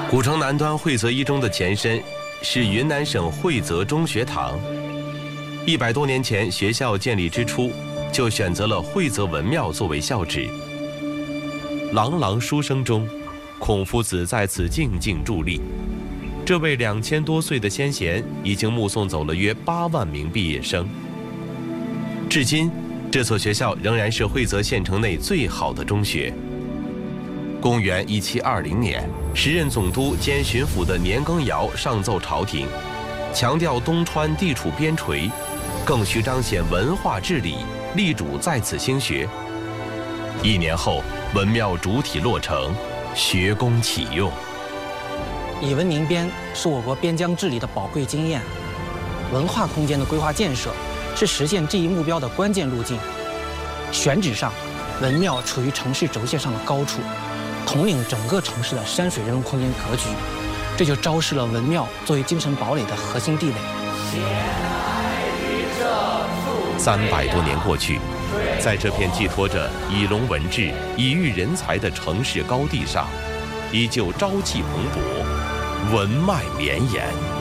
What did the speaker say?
古城南端惠泽一中的前身是云南省惠泽中学堂。100多年前，学校建立之初，就选择了惠泽文庙作为校址。朗朗书声中，孔夫子在此静静伫立。这位2000多岁的先贤，已经目送走了约8万名毕业生。至今，这所学校仍然是惠泽县城内最好的中学。公元1720年，时任总督兼巡抚的年羹尧上奏朝廷，强调东川地处边陲，更需彰显文化治理，力主在此兴学。1年后，文庙主体落成，学宫启用。 以文明边是我国边疆治理的宝贵经验，文化空间的规划建设是实现这一目标的关键路径。选址上，文庙处于城市轴线上的高处，统领整个城市的山水人文空间格局，这就昭示了文庙作为精神堡垒的核心地位。 300多年过去，在这片寄托着以龙文治、以育人才的城市高地上，依旧朝气蓬勃，文脉绵延。